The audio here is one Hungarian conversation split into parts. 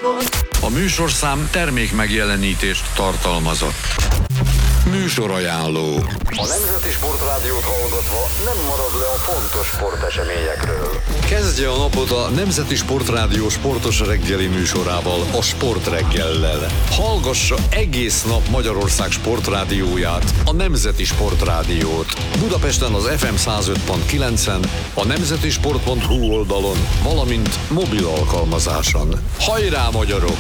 A műsorszám termék megjelenítést tartalmazott. Műsorajánló. A Nemzeti Sportrádiót hallgatva nem marad le a fontos sporteseményekről. Kezdje a napot a Nemzeti Sportrádió sportos reggeli műsorával, a Sportreggellel. Hallgassa egész nap Magyarország sportrádióját, a Nemzeti Sportrádiót. Budapesten az FM 105.9-en, a nemzetisport.hu oldalon, valamint mobil alkalmazáson. Hajrá, magyarok!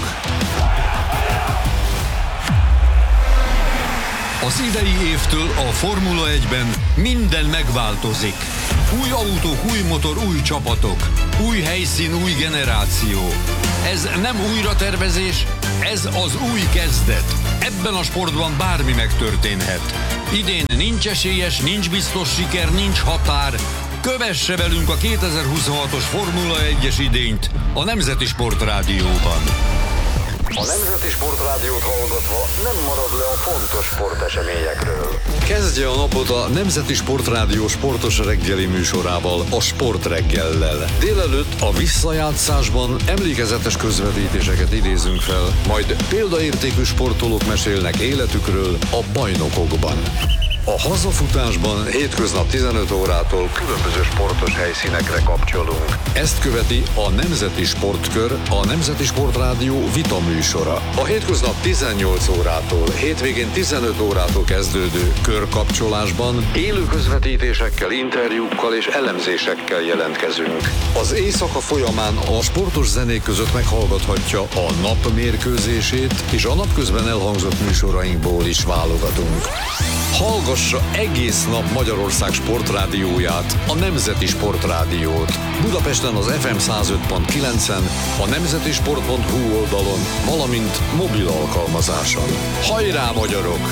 Az idei évtől a Formula 1-ben minden megváltozik. Új autók, új motor, új csapatok. Új helyszín, új generáció. Ez nem újratervezés, ez az új kezdet. Ebben a sportban bármi megtörténhet. Idén nincs esélyes, nincs biztos siker, nincs határ. Kövesse velünk a 2026-os Formula 1-es idényt a Nemzeti Sportrádióban. A Nemzeti Sportrádiót hallgatva nem marad le a fontos sporteseményekről. Kezdje a napot a Nemzeti Sportrádió sportos reggeli műsorával, a Sportreggellel. Délelőtt a visszajátszásban emlékezetes közvetítéseket idézünk fel, majd példaértékű sportolók mesélnek életükről a bajnokokban. A hazafutásban hétköznap 15 órától különböző sportos helyszínekre kapcsolunk. Ezt követi a Nemzeti Sportkör, a Nemzeti Sportrádió vita műsora. A hétköznap 18 órától, hétvégén 15 órától kezdődő körkapcsolásban élő közvetítésekkel, interjúkkal és elemzésekkel jelentkezünk. Az éjszaka folyamán a sportos zenék között meghallgathatja a nap mérkőzését, és a napközben elhangzott műsorainkból is válogatunk. Hallgassa egész nap Magyarország sportrádióját, a Nemzeti Sportrádiót. Budapesten az FM 105.9-en, a nemzetisport.hu oldalon, valamint mobil alkalmazáson. Hajrá, magyarok!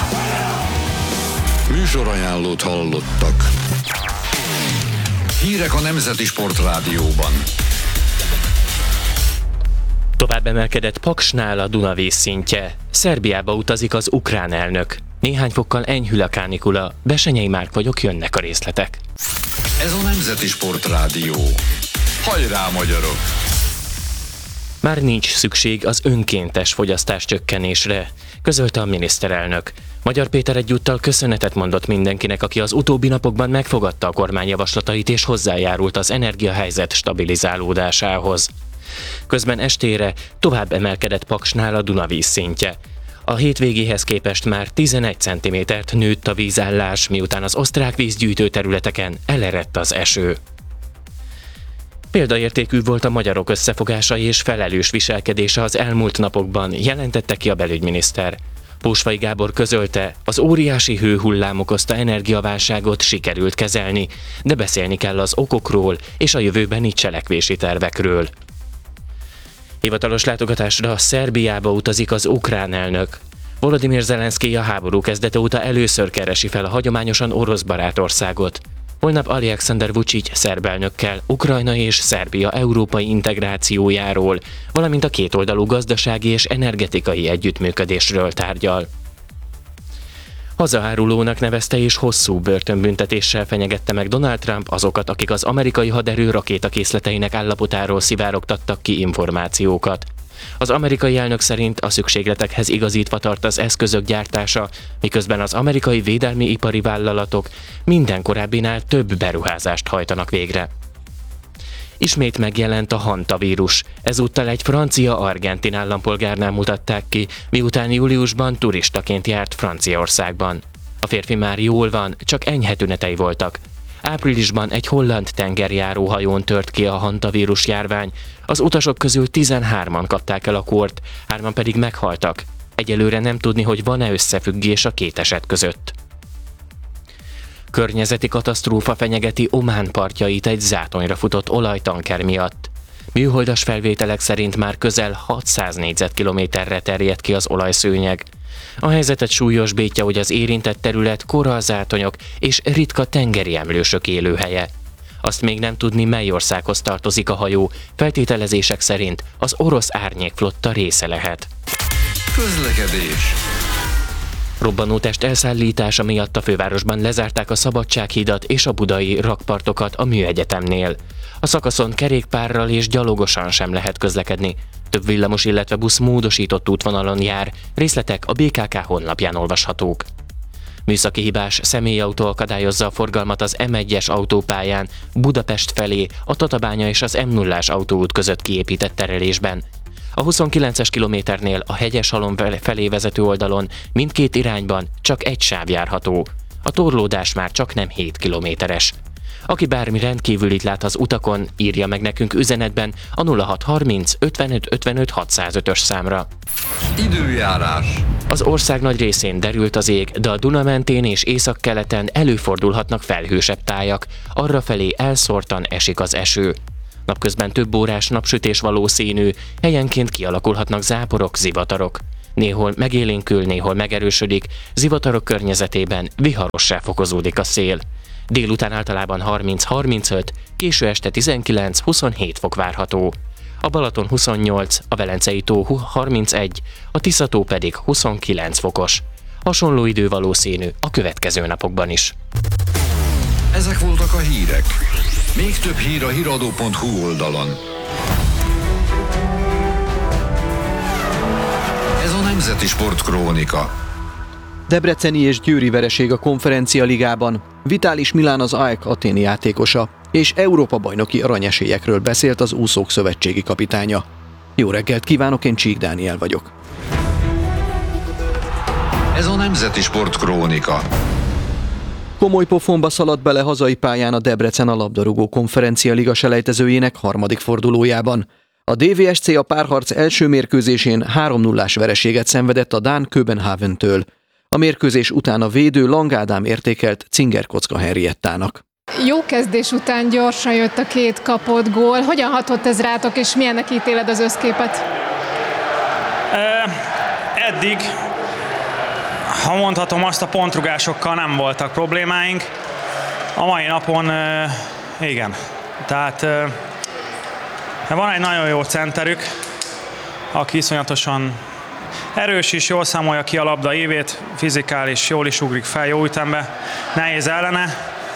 Műsorajánlót hallottak. Hírek a Nemzeti Sportrádióban. Tovább emelkedett Paksnál a Duna vízszintje. Szerbiába utazik az ukrán elnök. Néhány fokkal enyhül a kánikula. Besenyei Márk vagyok, jönnek a részletek. Ez a Nemzeti Sportrádió. Hajrá, magyarok! Már nincs szükség az önkéntes fogyasztás csökkenésre, közölte a miniszterelnök. Magyar Péter egyúttal köszönetet mondott mindenkinek, aki az utóbbi napokban megfogadta a kormány javaslatait és hozzájárult az energiahelyzet stabilizálódásához. Közben estére tovább emelkedett Paksnál a Duna vízszintje. A hétvégéhez képest már 11 cm-t nőtt a vízállás, miután az osztrák vízgyűjtő területeken elerett az eső. Példaértékű volt a magyarok összefogása és felelős viselkedése az elmúlt napokban, jelentette ki a belügyminiszter. Pósfai Gábor közölte, az óriási hőhullám okozta energiaválságot sikerült kezelni, de beszélni kell az okokról és a jövőbeni cselekvési tervekről. Hivatalos látogatásra Szerbiába utazik az ukrán elnök. Volodymyr Zelenszkij a háború kezdete óta először keresi fel a hagyományosan orosz barátországot. Holnap Alexander Vučić szerb elnökkel Ukrajna és Szerbia európai integrációjáról, valamint a kétoldalú gazdasági és energetikai együttműködésről tárgyal. Hazaárulónak nevezte és hosszú börtönbüntetéssel fenyegette meg Donald Trump azokat, akik az amerikai haderő rakétakészleteinek állapotáról szivárogtattak ki információkat. Az amerikai elnök szerint a szükségletekhez igazítva tart az eszközök gyártása, miközben az amerikai védelmi ipari vállalatok minden korábbinál több beruházást hajtanak végre. Ismét megjelent a hantavírus. Ezúttal egy francia-argentin állampolgárnál mutatták ki, miután júliusban turistaként járt Franciaországban. A férfi már jól van, csak enyhe tünetei voltak. Áprilisban egy holland tengerjáró hajón tört ki a hantavírus járvány. Az utasok közül 13-an kapták el a kórt, 3-an pedig meghaltak. Egyelőre nem tudni, hogy van-e összefüggés a két eset között. Környezeti katasztrófa fenyegeti Omán partjait egy zátonyra futott olajtanker miatt. Műholdas felvételek szerint már közel 600 négyzetkilométerre terjed ki az olajszőnyeg. A helyzetet súlyosbítja, hogy az érintett terület korallzátonyok és ritka tengeri emlősök élőhelye. Azt még nem tudni, mely országhoz tartozik a hajó, feltételezések szerint az orosz árnyékflotta része lehet. Közlekedés. Robbanótest elszállítása miatt a fővárosban lezárták a Szabadsághidat és a budai rakpartokat a Műegyetemnél. A szakaszon kerékpárral és gyalogosan sem lehet közlekedni. Több villamos, illetve busz módosított útvonalon jár, részletek a BKK honlapján olvashatók. Műszaki hibás személyautó akadályozza a forgalmat az M1-es autópályán Budapest felé a Tatabánya és az M0-ás autóút között kiépített terelésben. A 29-es kilométernél a Hegyeshalom felé vezető oldalon mindkét irányban csak egy sáv járható. A torlódás már csak nem 7 kilométeres. Aki bármi rendkívülit lát az utakon, írja meg nekünk üzenetben a 0630 55 55 605-ös számra. Időjárás. Az ország nagy részén derült az ég, de a Duna mentén és északkeleten előfordulhatnak felhősebb tájak, arrafelé elszórtan esik az eső. Napközben több órás napsütés valószínű, helyenként kialakulhatnak záporok, zivatarok. Néhol megélénkül, néhol megerősödik, zivatarok környezetében viharossá fokozódik a szél. Délután általában 30-35, késő este 19-27 fok várható. A Balaton 28, a Velencei tó 31, a Tisza-tó pedig 29 fokos. Hasonló idő valószínű a következő napokban is. Ezek voltak a hírek. Még több hír a hiradó.hu oldalon. Ez a Nemzeti Sportkrónika. Debreceni és győri vereség a Konferencia Ligában. Vitális Milán az AEK athéni játékosa, és Európa-bajnoki aranyesélyekről beszélt az úszók szövetségi kapitánya. Jó reggelt kívánok, én Csík Dániel vagyok. Ez a Nemzeti Sportkrónika. Komoly pofonba szaladt bele hazai pályán a Debrecen a labdarúgó Konferencia Liga selejtezőjének harmadik fordulójában. A DVSC a párharc első mérkőzésén 3-0-ás vereséget szenvedett a dán Köbenhaventől. A mérkőzés után a védő Lang Ádám értékelt Cingerkocka Henriettának. Jó kezdés után gyorsan jött a két kapott gól. Hogyan hatott ez rátok, és milyennek ítéled az összképet? Eddig, ha mondhatom, azt a pontrugásokkal nem voltak problémáink. A mai napon igen. Tehát van egy nagyon jó centerük, aki iszonyatosan erős is, jól számolja ki a labda évét, fizikális, jól is ugrik fel, jó ütembe, nehéz ellene.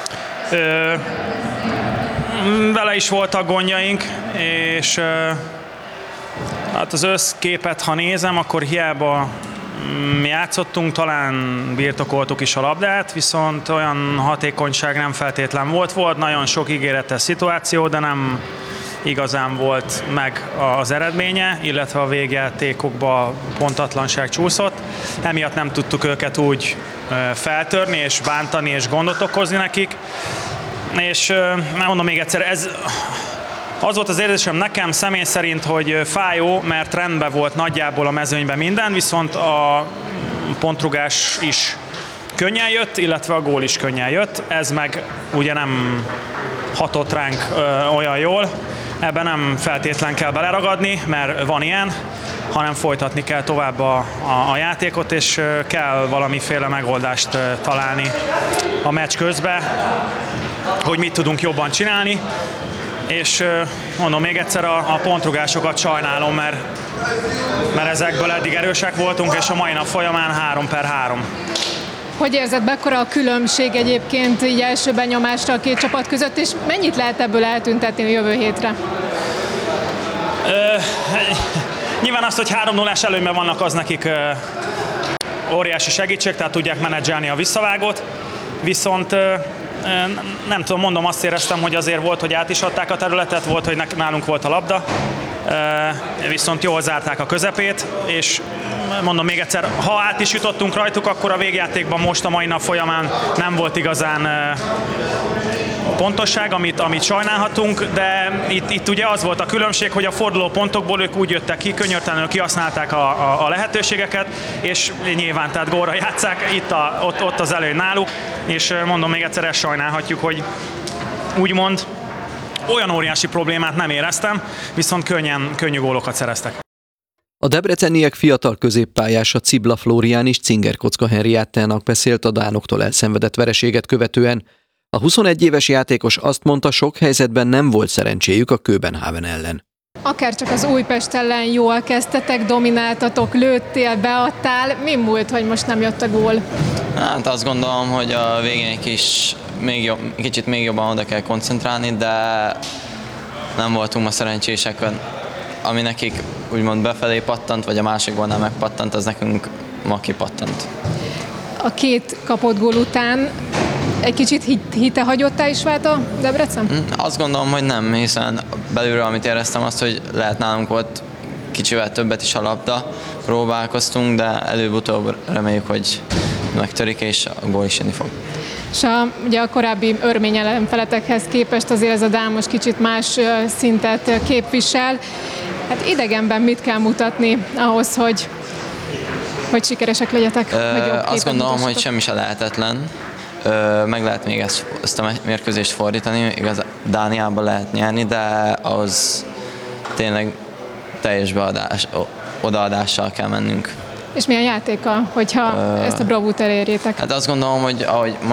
Vele is voltak gondjaink, és hát az összképet, ha nézem, akkor hiába játszottunk, talán birtokoltuk is a labdát, viszont olyan hatékonyság nem feltétlen volt nagyon sok ígéretes szituáció, de nem igazán volt meg az eredménye, illetve a végjátékokba pontatlanság csúszott. Emiatt nem tudtuk őket úgy feltörni és bántani és gondot okozni nekik. És mondom még egyszer, ez az volt az érzésem nekem személy szerint, hogy fájó, mert rendben volt nagyjából a mezőnyben minden, viszont a pontrugás is könnyen jött, illetve a gól is könnyen jött. Ez meg ugye nem hatott ránk olyan jól. Ebben nem feltétlen kell beleragadni, mert van ilyen, hanem folytatni kell tovább a játékot, és kell valamiféle megoldást találni a meccs közben, hogy mit tudunk jobban csinálni. És mondom még egyszer, a pontrugásokat sajnálom, mert ezekből eddig erősek voltunk, és a mai nap folyamán 3/3. Hogy érzed, mekkora a különbség egyébként így első benyomásra a két csapat között, és mennyit lehet ebből eltüntetni a jövő hétre? Nyilván azt, hogy 3-0-ás előnyben vannak, az nekik óriási segítség, tehát tudják menedzselni a visszavágót, viszont nem tudom, mondom, azt éreztem, hogy azért volt, hogy át is adták a területet, volt, hogy nálunk volt a labda, viszont jól zárták a közepét, és mondom még egyszer, ha át is jutottunk rajtuk, akkor a végjátékban most a mai nap folyamán nem volt igazán pontosság, amit sajnálhatunk, de itt ugye az volt a különbség, hogy a forduló pontokból ők úgy jöttek ki, könnyörtelenül kihasználták a lehetőségeket, és nyilván tehát gólra játsszák, ott az előny náluk, és mondom még egyszer, ezt sajnálhatjuk, hogy úgymond olyan óriási problémát nem éreztem, viszont könnyű gólokat szereztek. A debreceniek fiatal középpályása Cibla Flórián is Cingerkocka Henriettának beszélt a dánoktól elszenvedett vereséget követően. A 21 éves játékos azt mondta, sok helyzetben nem volt szerencséjük a Köbenhaven ellen. Akárcsak az Újpest ellen jól kezdtetek, domináltatok, lőttél, beadtál. Mi múlt, hogy most nem jött a gól? Hát azt gondolom, hogy a végén kicsit még jobban oda kell koncentrálni, de nem voltunk ma szerencsések. ami nekik úgymond befelé pattant, vagy a másikból nem megpattant, az nekünk ma kipattant. A 2 kapott gól után egy kicsit hitehagyottá is vált a Debrecen? Azt gondolom, hogy nem, hiszen belülről, amit éreztem, azt, hogy lehet nálunk volt kicsivel többet is a labda, próbálkoztunk, de előbb-utóbb reméljük, hogy megtörik, és a gól is jönni fog. És ugye a korábbi örmény ellenfeletekhez képest azért ez a Dán most kicsit más szintet képvisel. Hát idegenben mit kell mutatni ahhoz, hogy sikeresek legyetek? Azt gondolom, hogy semmi se lehetetlen. Meg lehet még ezt a mérkőzést fordítani, igaz, Dániában lehet nyerni, de ahhoz tényleg teljes odaadással kell mennünk. És milyen játéka, hogyha ezt a bravút elérjétek? Hát azt gondolom, hogy ahogy